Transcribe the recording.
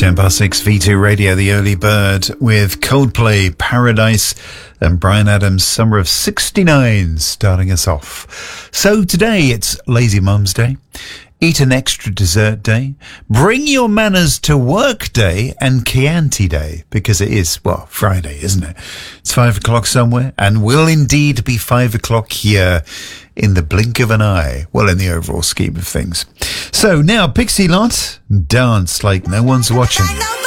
6 V2 Radio, the early bird with Coldplay, Paradise, and Bryan Adams' Summer of 69 starting us off. So today it's Lazy Mum's Day, Eat an Extra Dessert Day, Bring Your Manners to Work Day, and Chianti Day, because it is, well, Friday, isn't it? It's 5 o'clock somewhere, and will indeed be 5 o'clock here in the blink of an eye. Well, in the overall scheme of things. So now, Pixie Lot, dance like no one's watching.